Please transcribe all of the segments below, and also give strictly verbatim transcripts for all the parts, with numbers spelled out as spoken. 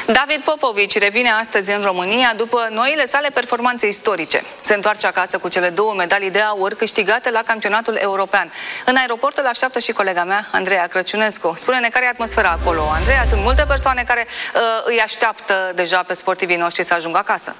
David Popovici revine astăzi în România după noile sale performanțe istorice. Se întoarce acasă cu cele două medalii de aur câștigate la campionatul european. În aeroport îl așteaptă și colega mea, Andreea Crăciunescu. Spune-ne care e atmosfera acolo. Andreea, sunt multe persoane care uh, îi așteaptă deja pe sportivii noștri să ajungă acasă.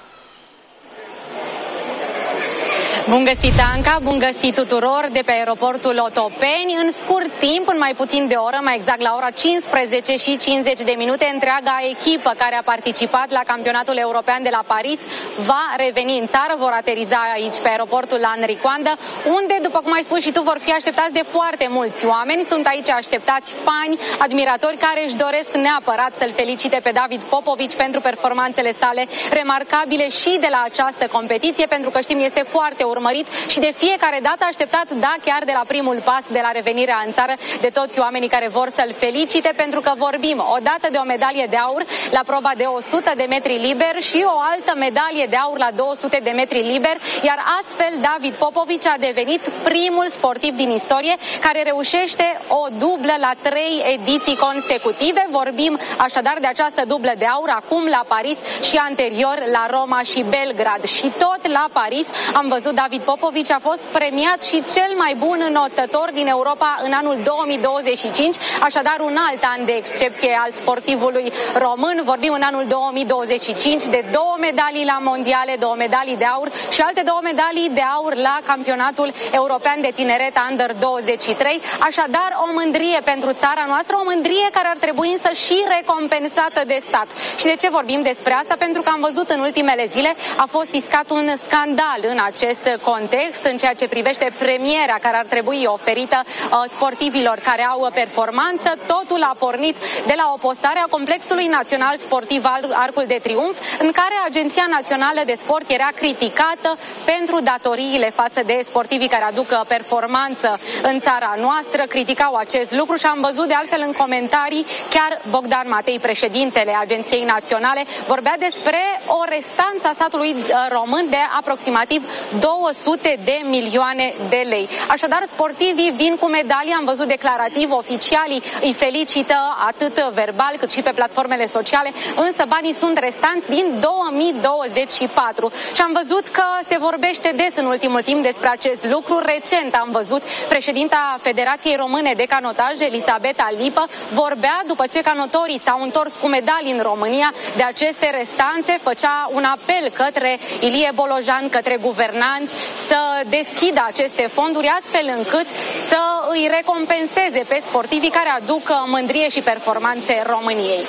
Bun găsit, Anca, bun găsit tuturor de pe aeroportul Otopeni. În scurt timp, în mai puțin de o oră, mai exact la ora cincisprezece și cincizeci de minute, întreaga echipă care a participat la campionatul european de la Paris va reveni în țară, vor ateriza aici pe aeroportul la Henri Coandă, unde, după cum ai spus și tu, vor fi așteptați de foarte mulți oameni. Sunt aici așteptați fani, admiratori care își doresc neapărat să-l felicite pe David Popovici pentru performanțele sale remarcabile și de la această competiție, pentru că știm, este foarte urmărit și de fiecare dată așteptat, da, chiar de la primul pas de la revenirea în țară, de toți oamenii care vor să-l felicite, pentru că vorbim odată de o medalie de aur la proba de o sută de metri liber și o altă medalie de aur la două sute de metri liber, iar astfel David Popovici a devenit primul sportiv din istorie care reușește o dublă la trei ediții consecutive. Vorbim așadar de această dublă de aur acum la Paris și anterior la Roma și Belgrad. Și tot la Paris am văzut David Popovici a fost premiat și cel mai bun înotător din Europa în anul două mii douăzeci și cinci, așadar un alt an de excepție al sportivului român. Vorbim în anul două mii douăzeci și cinci de două medalii la mondiale, două medalii de aur și alte două medalii de aur la campionatul european de tineret Under douăzeci și trei. Așadar, o mândrie pentru țara noastră, o mândrie care ar trebui însă și recompensată de stat. Și de ce vorbim despre asta? Pentru că am văzut în ultimele zile a fost iscat un scandal în acest context, în ceea ce privește premierea care ar trebui oferită uh, sportivilor care au performanță. Totul a pornit de la o postare a Complexului Național Sportiv Arcul de Triunf, în care Agenția Națională de Sport era criticată pentru datoriile față de sportivii care aduc performanță în țara noastră. Criticau acest lucru și am văzut de altfel în comentarii chiar Bogdan Matei, președintele Agenției Naționale, vorbea despre o restanță a statului român de aproximativ două sute de milioane de lei. Așadar, sportivii vin cu medalii, am văzut declarativ, oficialii îi felicită atât verbal cât și pe platformele sociale, însă banii sunt restanți din două mii douăzeci și patru. Și am văzut că se vorbește des în ultimul timp despre acest lucru. Recent am văzut președinta Federației Române de Canotaj, Elisabeta Lipă, vorbea după ce canotorii s-au întors cu medalii în România de aceste restanțe, făcea un apel către Ilie Bolojan, către guvernanți să deschidă aceste fonduri astfel încât să îi recompenseze pe sportivii care aduc mândrie și performanțe României.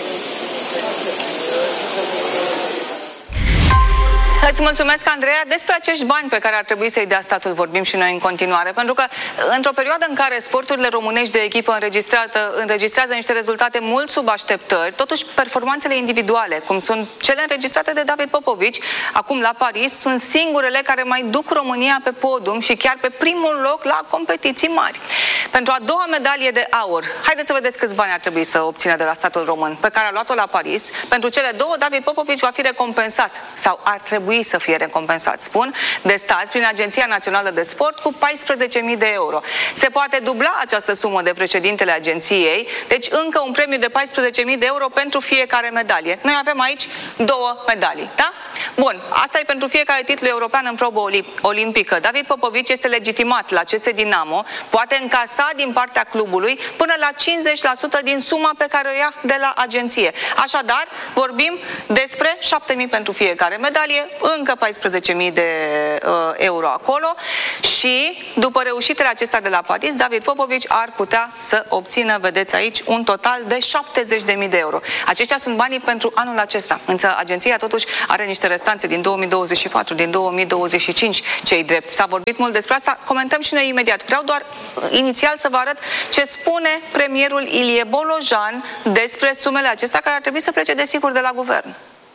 Îți mulțumesc, Andreea. Despre acești bani pe care ar trebui să-i dea statul vorbim și noi în continuare, pentru că într-o perioadă în care sporturile românești de echipă înregistrează niște rezultate mult sub așteptări, totuși performanțele individuale, cum sunt cele înregistrate de David Popovici, acum la Paris, sunt singurele care mai duc România pe podium și chiar pe primul loc la competiții mari. Pentru a doua medalie de aur, haideți să vedeți câți bani ar trebui să obțină de la statul român, pe care a luat-o la Paris. Pentru cele două, David Popovici va fi recompensat, sau ar trebui să fie recompensat, spun, de stat prin Agenția Națională de Sport cu paisprezece mii de euro. Se poate dubla această sumă de președintele agenției, deci încă un premiu de paisprezece mii de euro pentru fiecare medalie. Noi avem aici două medalii, da? Bun, asta e pentru fiecare titlu european în probă olimpică. David Popovici este legitimat la C S Dinamo, poate încasa din partea clubului până la cincizeci la sută din suma pe care o ia de la agenție. Așadar, vorbim despre șapte mii pentru fiecare medalie, încă paisprezece mii de uh, euro acolo și după reușitele acestea de la Paris, David Popovici ar putea să obțină, vedeți aici, un total de șaptezeci de mii de euro. Aceștia sunt banii pentru anul acesta, însă agenția totuși are niște restanțe din două mii douăzeci și patru, din două mii douăzeci și cinci, ce-i drept. S-a vorbit mult despre asta, comentăm și noi imediat. Vreau doar inițial să vă arăt ce spune premierul Ilie Bolojan despre sumele acestea care ar trebui să plece, desigur, de la guvern.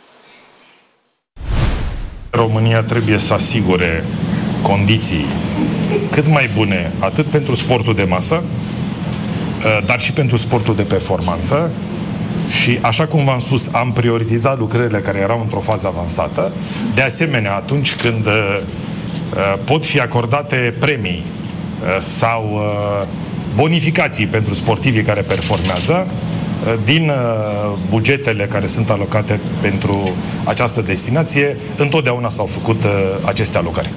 România trebuie să asigure condiții cât mai bune, atât pentru sportul de masă, dar și pentru sportul de performanță. Și, așa cum v-am spus, am prioritizat lucrările care erau într-o fază avansată. De asemenea, atunci când uh, pot fi acordate premii uh, sau uh, bonificații pentru sportivii care performează, din bugetele care sunt alocate pentru această destinație, întotdeauna s-au făcut aceste alocări.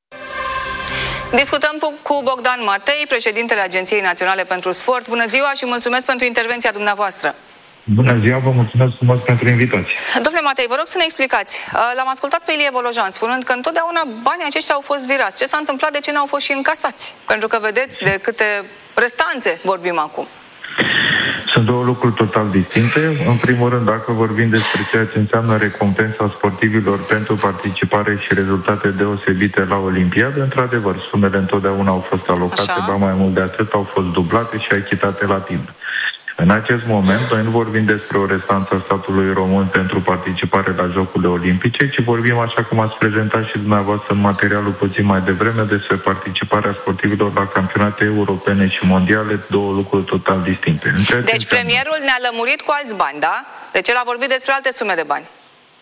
Discutăm cu Bogdan Matei, președintele Agenției Naționale pentru Sport. Bună ziua și mulțumesc pentru intervenția dumneavoastră. Bună ziua, vă mulțumesc frumos pentru invitație. Domnule Matei, vă rog să ne explicați. L-am ascultat pe Ilie Bolojan spunând că întotdeauna banii aceștia au fost virați. Ce s-a întâmplat, de ce n-au fost și încasați? Pentru că vedeți de câte restanțe vorbim acum. Sunt două lucruri total distincte. În primul rând, dacă vorbim despre ceea ce înseamnă recompensa sportivilor pentru participare și rezultate deosebite la Olimpiadă, într-adevăr, sumele întotdeauna au fost alocate, ba mai mult de atât, au fost dublate și achitate la timp. În acest moment, noi nu vorbim despre o restanță a statului român pentru participare la Jocurile Olimpice, ci vorbim, așa cum ați prezentat și dumneavoastră în materialul puțin mai devreme, despre participarea sportivilor la campionate europene și mondiale, două lucruri total distincte. Deci premierul ne-a lămurit cu alți bani, da? Deci el a vorbit despre alte sume de bani.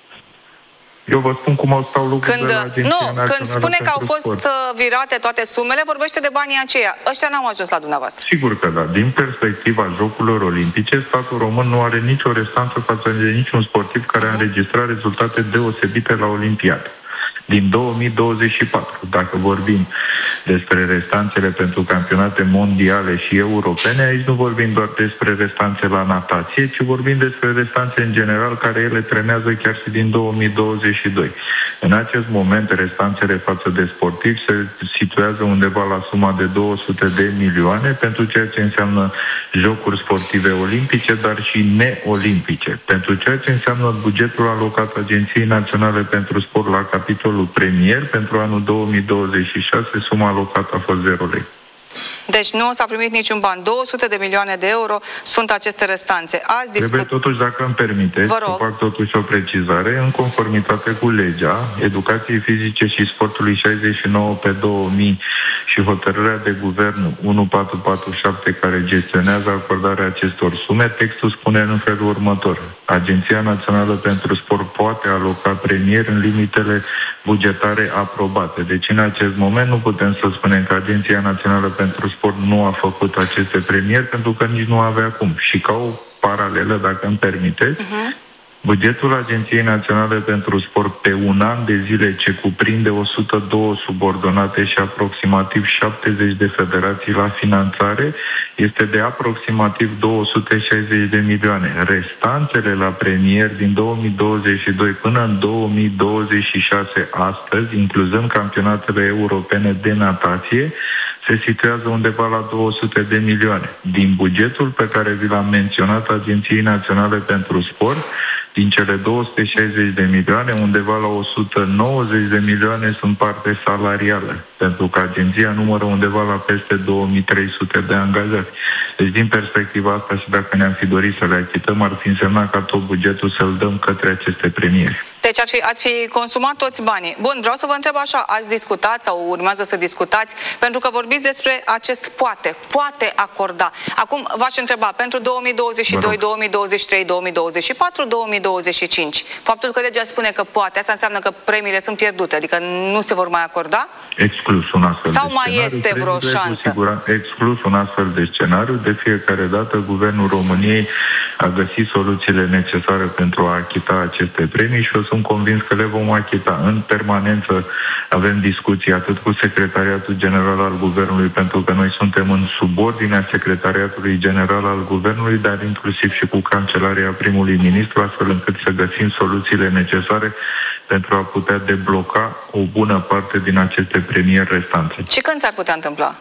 Eu vă spun cum au stau lucrurile când, de la Agenția Nu, Națională când spune că au fost Sport. virate toate sumele, vorbește de banii aceia. Ăștia n-au ajuns la dumneavoastră. Sigur că da. Din perspectiva Jocurilor Olimpice, statul român nu are nicio restanță față de niciun sportiv care a înregistrat rezultate deosebite la Olimpiadă. Din două mii douăzeci și patru, dacă vorbim despre restanțele pentru campionate mondiale și europene, aici nu vorbim doar despre restanțe la natație, ci vorbim despre restanțe în general, care ele trenează chiar și din două mii douăzeci și doi. În acest moment, restanțele față de sportivi se situează undeva la suma de două sute de milioane pentru ceea ce înseamnă jocuri sportive olimpice, dar și neolimpice. Pentru ceea ce înseamnă bugetul alocat Agenției Naționale pentru Sport la capitolul premier, pentru anul două mii douăzeci și șase, suma alocată a fost zero lei. Deci nu s-a primit niciun ban. două sute de milioane de euro sunt aceste restanțe. Azi discut... Trebuie totuși, dacă îmi permiteți, să fac totuși o precizare. În conformitate cu legea Educației Fizice și Sportului șaizeci și nouă pe două mii și hotărârea de guvern unu patru patru șapte care gestionează acordarea acestor sume, textul spune în felul următor. Agenția Națională pentru Sport poate aloca premier în limitele bugetare aprobate. Deci în acest moment nu putem să spunem că Agenția Națională pentru Sport nu a făcut aceste premieri pentru că nici nu avea cum. Și ca o paralelă, dacă îmi permiteți, uh-huh. bugetul Agenției Naționale pentru Sport pe un an de zile, ce cuprinde o sută doi subordonate și aproximativ șaptezeci de federații la finanțare, este de aproximativ două sute șaizeci de milioane. Restanțele la premier din două mii douăzeci și doi până în două mii douăzeci și șase astăzi, incluzând campionatele europene de natație, se situează undeva la două sute de milioane. Din bugetul pe care vi l-am menționat Agenției Naționale pentru Sport, din cele două sute șaizeci de milioane, undeva la o sută nouăzeci de milioane sunt parte salarială, pentru că agenția numără undeva la peste două mii trei sute de angajați. Deci, din perspectiva asta, și dacă ne-am fi dorit să le achităm, ar fi însemnat ca tot bugetul să-l dăm către aceste premieri. Deci ar fi, ați fi consumat toți banii. Bun, vreau să vă întreb așa, ați discutat sau urmează să discutați, pentru că vorbiți despre acest poate, poate acorda. Acum v-aș întreba, pentru două mii douăzeci și doi, două mii douăzeci și trei, două mii douăzeci și patru, două mii douăzeci și cinci, faptul că legea spune că poate, asta înseamnă că premiile sunt pierdute, adică nu se vor mai acorda? Exclus un astfel sau de mai scenariu, este vreo șansă? Exclus un astfel de scenariu, de fiecare dată Guvernul României a găsit soluțiile necesare pentru a achita aceste premii și eu sunt convins că le vom achita. În permanență avem discuții atât cu Secretariatul General al Guvernului, pentru că noi suntem în subordinea Secretariatului General al Guvernului, dar inclusiv și cu Cancelaria Primului Ministru, astfel încât să găsim soluțiile necesare pentru a putea debloca o bună parte din aceste premieri restante. Și când s-ar putea întâmpla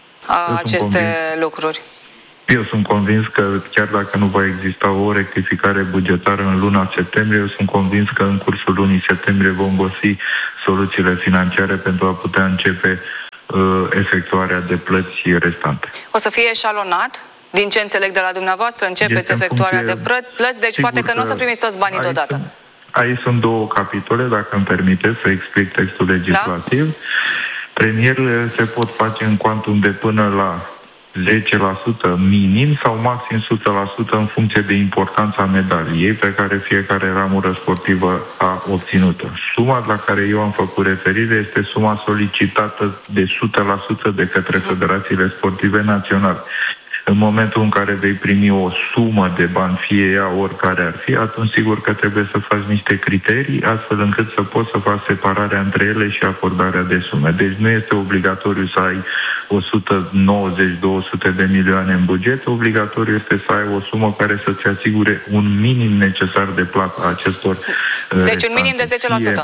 a, aceste lucruri? Eu sunt convins că chiar dacă nu va exista o rectificare bugetară în luna septembrie, eu sunt convins că în cursul lunii septembrie vom găsi soluțiile financiare pentru a putea începe uh, efectuarea de plăți restante. O să fie eșalonat? Din ce înțeleg de la dumneavoastră, începeți este efectuarea de plăți, deci poate că nu o să primiți toți banii deodată. Sunt, aici sunt două capitole, dacă îmi permiteți să explic textul legislativ. Da? Premierile se pot face în cuantum de până la zece la sută minim sau maxim o sută la sută în funcție de importanța medaliei pe care fiecare ramură sportivă a obținut-o. Suma la care eu am făcut referire este suma solicitată de o sută la sută de către federațiile sportive naționale. În momentul în care vei primi o sumă de bani, fie ea oricare ar fi, atunci sigur că trebuie să faci niște criterii astfel încât să poți să faci separarea între ele și acordarea de sume. Deci nu este obligatoriu să ai o sută nouăzeci - două sute de milioane în buget, obligatoriu este să ai o sumă care să-ți asigure un minim necesar de plată a acestor Deci un minim de zece la sută.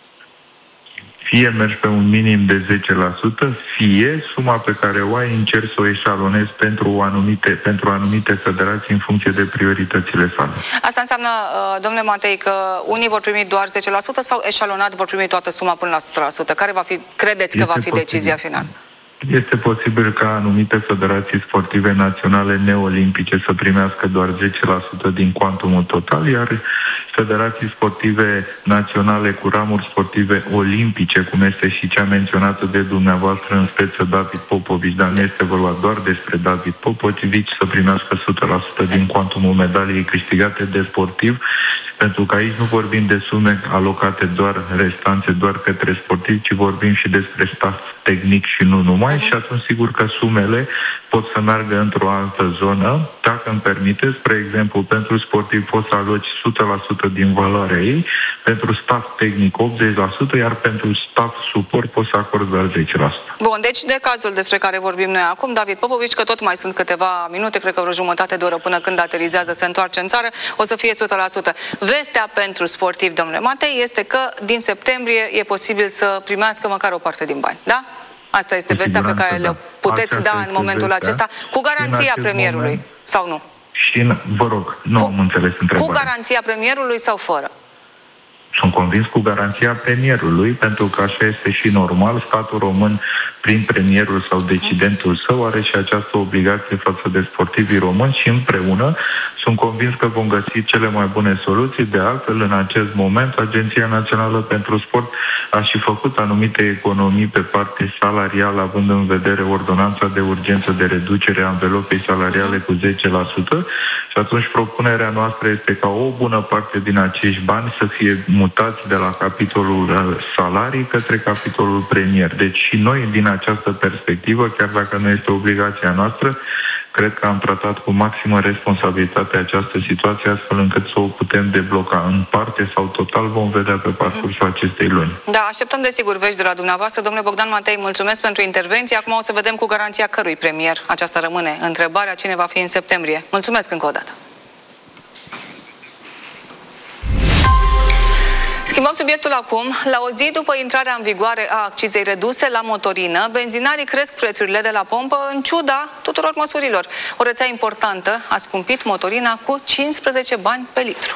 Fie mergi pe un minim de zece la sută, fie suma pe care o ai încerci să o eșalonezi pentru anumite, pentru anumite federații în funcție de prioritățile sale. Asta înseamnă, domnule Matei, că unii vor primi doar zece la sută sau eșalonat vor primi toată suma până la o sută la sută? Care va fi, credeți că este va fi posibil. decizia finală? Este posibil ca anumite federații sportive naționale neolimpice să primească doar zece la sută din cuantumul total, iar federații sportive naționale cu ramuri sportive olimpice, cum este și cea menționată de dumneavoastră în speță David Popovici, dar nu este vorba doar despre David Popovici, să primească o sută la sută din cuantumul medaliei câștigate de sportiv, pentru că aici nu vorbim de sume alocate doar restanțe, doar către sportivi, ci vorbim și despre staff tehnic și nu numai, și atunci sigur că sumele pot să meargă într-o altă zonă. Dacă îmi permiteți, spre exemplu, pentru sportiv poți să aloci o sută la sută din valoarea ei, pentru staff tehnic optzeci la sută, iar pentru staff suport poți să acorzi doar zece la sută. Bun, deci de cazul despre care vorbim noi acum, David Popovici, că tot mai sunt câteva minute, cred că vreo jumătate de oră până când aterizează, se întoarce în țară, o să fie o sută la sută. Vestea pentru sportiv, domnule Matei, este că din septembrie e posibil să primească măcar o parte din bani, da? Asta este vestea pe care le puteți Aceasta da în momentul vestea. acesta, cu garanția premierului, moment, sau nu? Și, vă rog, nu cu, am înțeles întrebarea. Cu garanția premierului sau fără? Sunt convins cu garanția premierului, pentru că așa este și normal. Statul român, prin premierul sau decidentul său, are și această obligație față de sportivii români și împreună sunt convins că vom găsi cele mai bune soluții. De altfel, în acest moment, Agenția Națională pentru Sport a și făcut anumite economii pe parte salarială, având în vedere ordonanța de urgență de reducere a anvelopei salariale cu zece la sută, și atunci propunerea noastră este ca o bună parte din acești bani să fie mutați de la capitolul salarii către capitolul premier. Deci și noi, din această perspectivă, chiar dacă nu este obligația noastră, cred că am tratat cu maximă responsabilitate această situație, astfel încât să o putem debloca în parte sau total, vom vedea pe parcursul acestei luni. Da, așteptăm desigur vești de la dumneavoastră. Domnule Bogdan Matei, mulțumesc pentru intervenție. Acum o să vedem cu garanția cărui premier. Aceasta rămâne întrebarea, cine va fi în septembrie. Mulțumesc încă o dată. Schimbăm subiectul acum. La o zi după intrarea în vigoare a accizei reduse la motorină, benzinarii cresc prețurile de la pompă în ciuda tuturor măsurilor. O rețea importantă a scumpit motorina cu cincisprezece bani pe litru.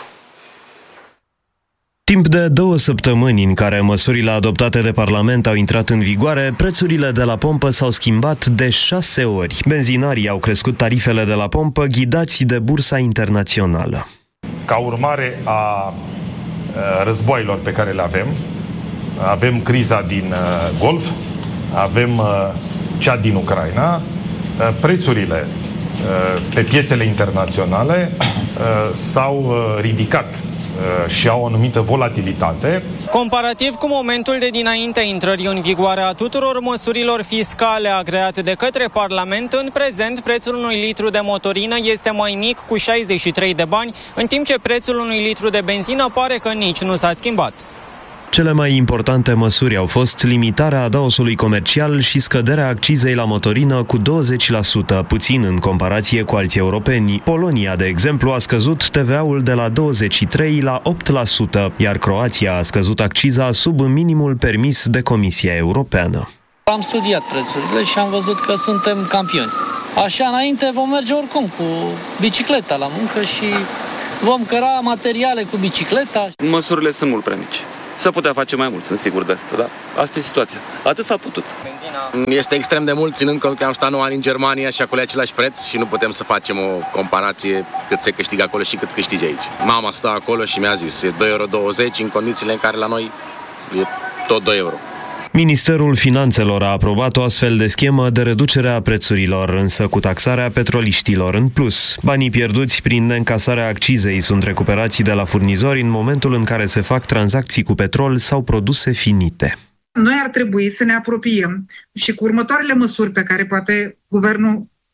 Timp de două săptămâni în care măsurile adoptate de Parlament au intrat în vigoare, prețurile de la pompă s-au schimbat de șase ori. Benzinarii au crescut tarifele de la pompă, ghidați de bursa internațională. Ca urmare a războaielor pe care le avem, avem criza din Golf, avem cea din Ucraina, prețurile pe piețele internaționale s-au ridicat și au o anumită volatilitate. Comparativ cu momentul de dinaintea intrării în vigoare a tuturor măsurilor fiscale agreate de către Parlament, în prezent prețul unui litru de motorină este mai mic cu șaizeci și trei de bani, în timp ce prețul unui litru de benzină pare că nici nu s-a schimbat. Cele mai importante măsuri au fost limitarea adaosului comercial și scăderea accizei la motorină cu douăzeci la sută, puțin în comparație cu alții europeni. Polonia, de exemplu, a scăzut T V A-ul de la douăzeci și trei la opt la sută, iar Croația a scăzut acciza sub minimul permis de Comisia Europeană. Am studiat prețurile și am văzut că suntem campioni. Așa înainte vom merge oricum cu bicicleta la muncă și vom căra materiale cu bicicleta. Măsurile sunt mult prea mici. Să putea face mai mult, sunt sigur de asta, da? Asta e situația. Atât s-a putut. Este extrem de mult, ținând că am stat nouă ani în Germania și acolo e același preț și nu putem să facem o comparație cât se câștigă acolo și cât câștigi aici. Mama stă acolo și mi-a zis, e doi euro douăzeci în condițiile în care la noi e tot doi euro. Ministerul Finanțelor a aprobat o astfel de schemă de reducere a prețurilor, însă cu taxarea petroliștilor în plus. Banii pierduți prin neîncasarea accizei sunt recuperați de la furnizori în momentul în care se fac tranzacții cu petrol sau produse finite. Noi ar trebui să ne apropiem și cu următoarele măsuri pe care poate guvernul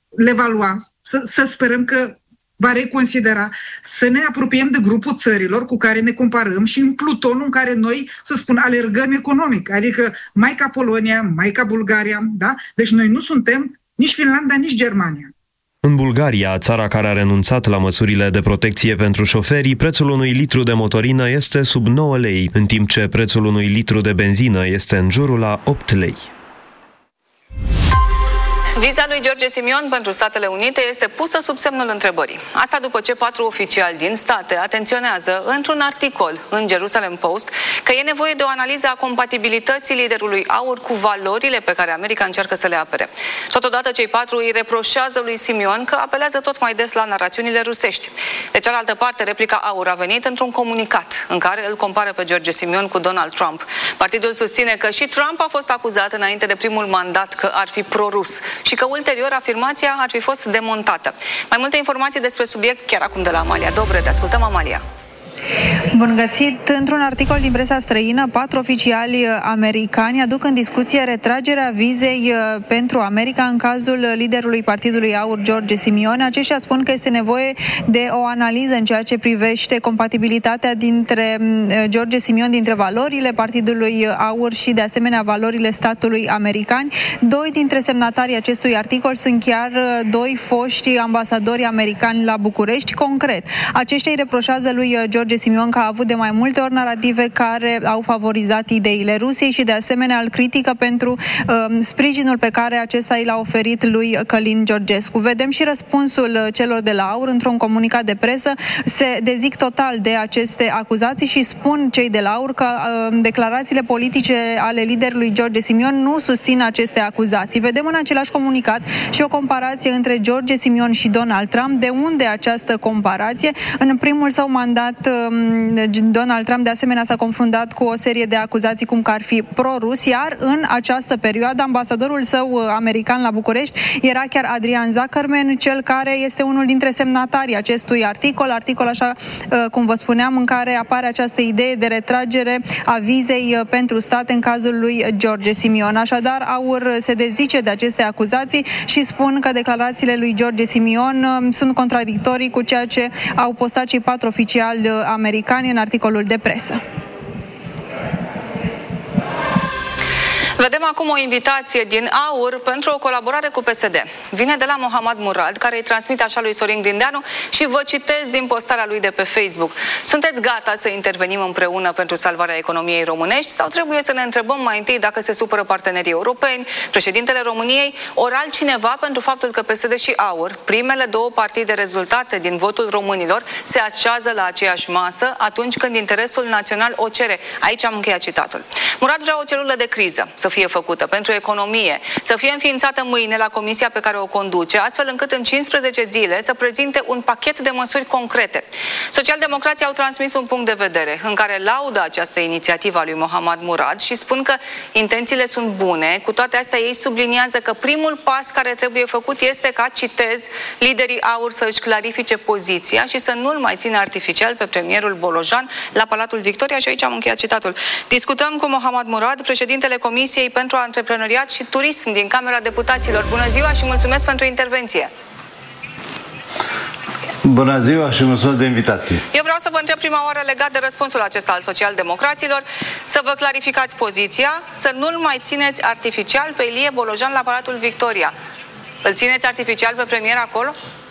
le va lua, să, să sperăm că va reconsidera, să ne apropiem de grupul țărilor cu care ne comparăm și în plutonul în care noi, să spun, alergăm economic, adică mai ca Polonia, mai ca Bulgaria, da? Deci noi nu suntem nici Finlanda, nici Germania. În Bulgaria, țara care a renunțat la măsurile de protecție pentru șoferi, prețul unui litru de motorină este sub nouă lei, în timp ce prețul unui litru de benzină este în jurul la opt lei. Viza lui George Simion pentru Statele Unite este pusă sub semnul întrebării. Asta după ce patru oficiali din state atenționează într-un articol în Jerusalem Post că e nevoie de o analiză a compatibilității liderului AUR cu valorile pe care America încearcă să le apere. Totodată, cei patru îi reproșează lui Simion că apelează tot mai des la narațiunile rusești. De cealaltă parte, replica AUR a venit într-un comunicat în care îl compară pe George Simion cu Donald Trump. Partidul susține că și Trump a fost acuzat înainte de primul mandat că ar fi pro-rus și că ulterior afirmația ar fi fost demontată. Mai multe informații despre subiect chiar acum de la Amalia Dobre. Te ascultăm, Amalia. Bun găsit! Într-un articol din presa străină, patru oficiali americani aduc în discuție retragerea vizei pentru America în cazul liderului partidului AUR, George Simion. Aceștia spun că este nevoie de o analiză în ceea ce privește compatibilitatea dintre George Simion, dintre valorile partidului AUR și de asemenea valorile statului american. Doi dintre semnatarii acestui articol sunt chiar doi foști ambasadori americani la București. Concret, aceștia îi reproșează lui George Simion că a avut de mai multe ori narative care au favorizat ideile Rusiei și de asemenea îl critică pentru um, sprijinul pe care acesta i l-a oferit lui Călin Georgescu. Vedem și răspunsul celor de la AUR într-un comunicat de presă. Se dezic total de aceste acuzații și spun cei de la AUR că um, declarațiile politice ale liderului George Simion nu susțin aceste acuzații. Vedem în același comunicat și o comparație între George Simion și Donald Trump. De unde această comparație? În primul său mandat, Donald Trump de asemenea s-a confruntat cu o serie de acuzații cum că ar fi pro-rus, iar în această perioadă ambasadorul său american la București era chiar Adrian Zuckerman, cel care este unul dintre semnatarii acestui articol, articol așa cum vă spuneam, în care apare această idee de retragere a vizei pentru stat în cazul lui George Simion. Așadar, AUR se dezice de aceste acuzații și spun că declarațiile lui George Simion sunt contradictorii cu ceea ce au postat cei patru oficiali americani în articolul de presă. Vedem acum o invitație din AUR pentru o colaborare cu P S D. Vine de la Mohammad Murad, care îi transmite așa lui Sorin Grindeanu și vă citez din postarea lui de pe Facebook. Sunteți gata să intervenim împreună pentru salvarea economiei românești sau trebuie să ne întrebăm mai întâi dacă se supără partenerii europeni, președintele României, ori altcineva pentru faptul că P S D și AUR, primele două partide rezultate din votul românilor, se așează la aceeași masă atunci când interesul național o cere. Aici am încheiat citatul. Murad vrea o celulă de criză să fie făcută pentru economie, să fie înființată mâine la comisia pe care o conduce, astfel încât în cincisprezece zile să prezinte un pachet de măsuri concrete. Socialdemocrații au transmis un punct de vedere în care laudă această inițiativă a lui Mohammad Murad și spun că intențiile sunt bune. Cu toate astea, ei subliniază că primul pas care trebuie făcut este ca, citez, liderii AUR să își clarifice poziția și să nu-l mai țină artificial pe premierul Bolojan la Palatul Victoria. Și aici am încheiat citatul. Discutăm cu Mohammad Murad, președintele Comisiei pentru Antreprenoriat și Turism din Camera Deputaților. Bună ziua și mulțumesc pentru intervenție! Bună ziua și mulțumesc de invitație! Eu vreau să vă întreb prima oară legat de răspunsul acesta al socialdemocraților, să vă clarificați poziția, să nu-l mai țineți artificial pe Ilie Bolojan la Palatul Victoria. Îl țineți artificial pe premier acolo?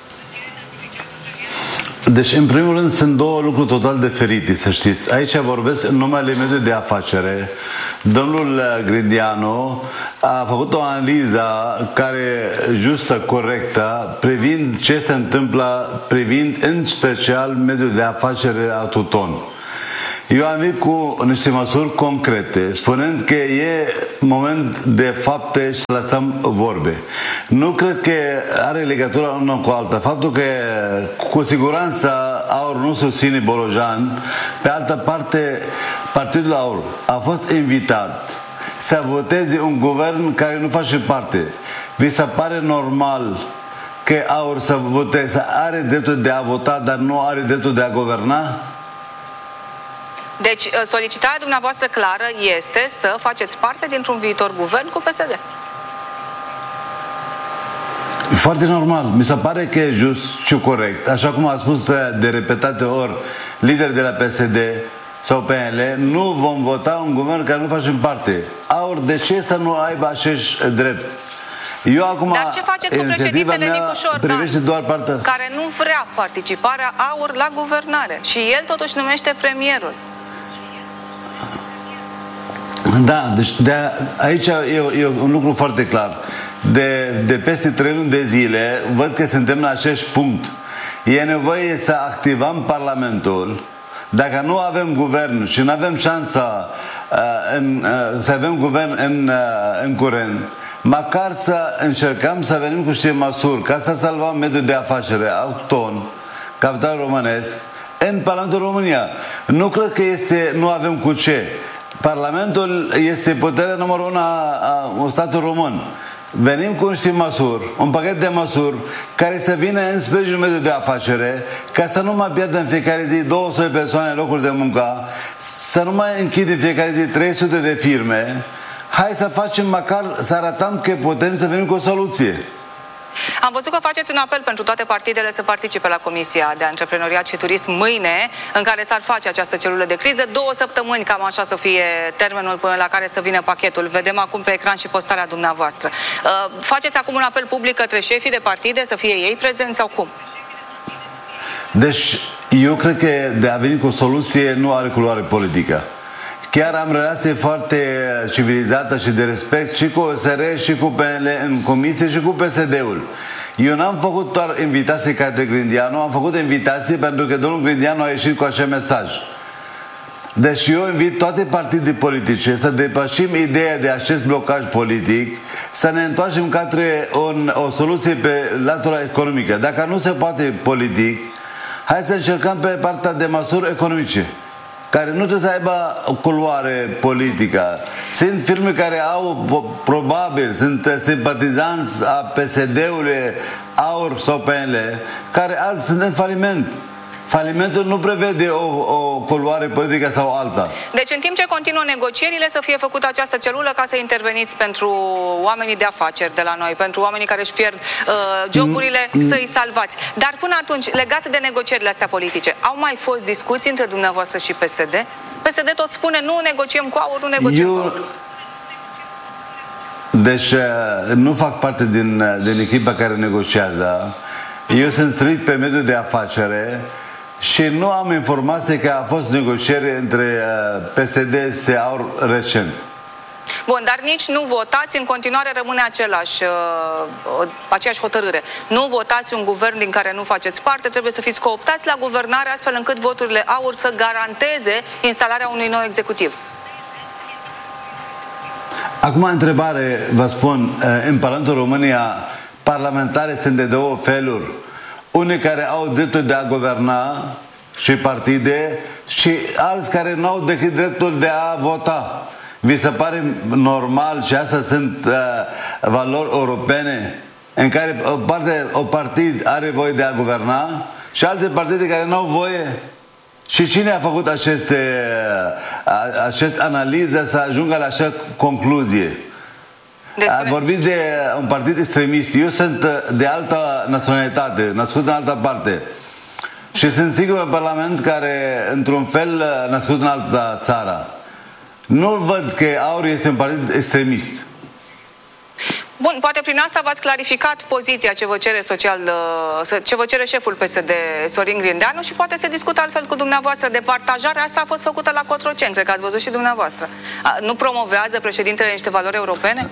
Deci, în primul rând, sunt două lucruri total diferite, să știți. Aici vorbesc în numele mediului de afacere. Domnul Grindeanu a făcut o analiză care justă, corectă, privind ce se întâmplă, privind în special mediul de afacere a Tuton. Eu am venit cu niște măsuri concrete, spunând că e moment de fapte și să lăsăm vorbe. Nu cred că are legătură una cu alta. Faptul că cu siguranță AUR nu susține Bolojan, pe altă parte Partidul AUR a fost invitat să voteze un guvern care nu face parte. Vi se pare normal că AUR să voteze, are dreptul de a vota, dar nu are dreptul de a guverna? Deci, solicitarea dumneavoastră clară este să faceți parte dintr-un viitor guvern cu P S D. Foarte normal. Mi se pare că e just și corect. Așa cum a spus de repetate ori lideri de la P S D sau P N L, nu vom vota un guvern care nu facem parte. Aur, de ce să nu aibă acești drept? Eu acum, dar ce faceți cu președintele Nicu Șordan, doar partea... care nu vrea participarea Aur la guvernare și el totuși numește premierul? Da, deci de a, aici e, e un lucru foarte clar. De, de peste trei luni de zile văd că suntem la acest punct. E nevoie să activăm Parlamentul. Dacă nu avem guvern și nu avem șansa uh, în, uh, să avem guvern în, uh, în curent, măcar să încercăm să venim cu niște măsuri ca să salvăm mediul de afacere autohton, capital românesc, în Parlamentul România. Nu cred că este, nu avem cu ce. Parlamentul este puterea numărul unu a, a statului român. Venim cu niște măsuri, un pachet de măsuri care să vină în sprijinul mediului de afacere, ca să nu mai pierdem în fiecare zi două sute de persoane locuri de muncă, să nu mai închidem în fiecare zi trei sute de firme. Hai să facem măcar, să arătăm că putem să venim cu o soluție. Am văzut că faceți un apel pentru toate partidele să participe la Comisia de Antreprenoriat și Turism mâine, în care s-ar face această celulă de criză. Două săptămâni, cam așa să fie termenul până la care să vină pachetul. Vedem acum pe ecran și postarea dumneavoastră. Faceți acum un apel public către șefii de partide să fie ei prezenți sau cum? Deci, eu cred că de a veni cu o soluție nu are culoare politică. Chiar am relație foarte civilizată și de respect și cu O S R și cu P N L în comisie și cu P S D-ul. Eu n-am făcut doar invitații către Grindeanu, am făcut invitații pentru că domnul Grindeanu a ieșit cu acest mesaj. Deci eu invit toate partidele politice să depășim ideea de acest blocaj politic, să ne întoarcem către un, o soluție pe latura economică. Dacă nu se poate politic, hai să încercăm pe partea de măsuri economice, care nu trebuie să aibă o culoare politică. Sunt firme care au, probabil, sunt simpatizanți a P S D-ului, Aur sau P N L, care azi sunt în faliment. Falimentul nu prevede o, o culoare politică sau alta. Deci în timp ce continuă negocierile, să fie făcută această celulă ca să interveniți pentru oamenii de afaceri de la noi, pentru oamenii care își pierd uh, joburile, mm, să-i salvați. Dar până atunci, legat de negocierile astea politice, au mai fost discuții între dumneavoastră și P S D? P S D tot spune, nu negociem cu Aur, nu negociem Eu... cu Aur. Deci nu fac parte din, din echipa care negociază. Eu sunt strict pe mediul de afacere și nu am informație că a fost negociere între P S D și Aur recent. Bun, dar nici nu votați, în continuare rămâne același, uh, aceeași hotărâre. Nu votați un guvern din care nu faceți parte, trebuie să fiți cooptați la guvernare astfel încât voturile Aur să garanteze instalarea unui nou executiv. Acum întrebare, vă spun, în Parlamentul România parlamentare sunt de două feluri. Unii care au dreptul de a guverna și partide și alți care nu au decât dreptul de a vota. Vi se pare normal și astea sunt uh, valori europene în care o, parte, o partid are voie de a guverna și alte partide care nu au voie? Și cine a făcut aceste, aceste analize să ajungă la așa concluzie? A vorbit de un partid extremist. Eu sunt de altă naționalitate, născut în altă parte. Și sunt sigur în Parlament care, într-un fel, născut în altă țară. Nu văd că Aur este un partid extremist. Bun, poate prin asta v-ați clarificat poziția ce vă cere social, ce vă cere șeful P S D, Sorin Grindeanu, și poate se discută altfel cu dumneavoastră. Departajarea asta a fost făcută la Cotroceni, cred că ați văzut și dumneavoastră. Nu promovează președintele niște valori europene?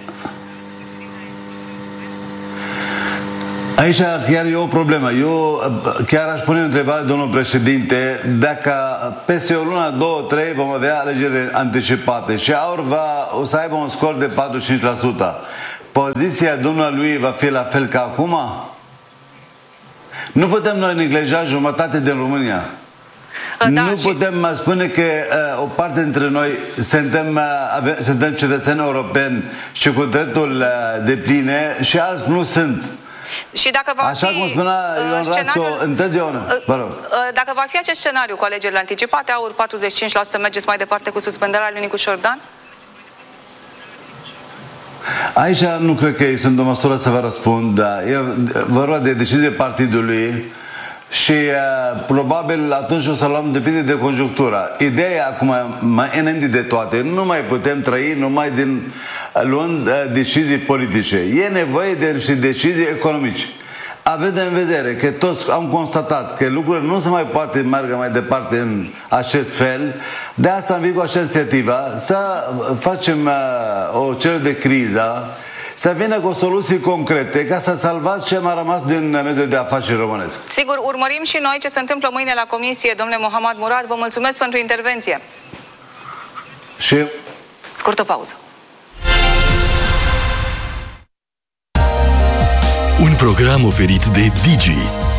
Aici chiar e o problemă. Eu chiar aș pune o întrebare, domnul președinte, dacă peste o lună, două, trei vom avea alegeri anticipate și Aur va, o să aibă un scor de patruzeci și cinci la sută, poziția dumnealui va fi la fel ca acum? Nu putem noi neglija jumătate din România. Da, nu și... putem spune că uh, o parte dintre noi suntem, uh, ave, suntem cetățeni europeni și cu dreptul uh, de pline și alți nu sunt. Și dacă va Așa fi, cum spunea Ion scenariul, Raso, întotdeauna. Vă rog. Dacă va fi acest scenariu cu alegerile anticipate, Aur patruzeci și cinci la sută, mergeți mai departe cu suspendarea lui Nicu Șordan? Aici nu cred că ei sunt în măsură să vă răspund. E vorba de decizie partidului și uh, probabil atunci o să luăm, depinde de conjunctura. Ideea acum, mai înainte de toate, nu mai putem trăi numai din luând uh, decizii politice. E nevoie de niște decizii economice. Având în vedere că toți am constatat că lucrurile nu se mai poate merge mai departe în acest fel, de asta am venit cu așa inițiativă să facem uh, o cerere de criză, să vină cu soluții concrete ca să salvați ce a rămas din mediul de afaceri românesc. Sigur, urmărim și noi ce se întâmplă mâine la comisie, domnule Mohammad Murad. Vă mulțumesc pentru intervenție. Și... Scurtă pauză. Un program oferit de Digi,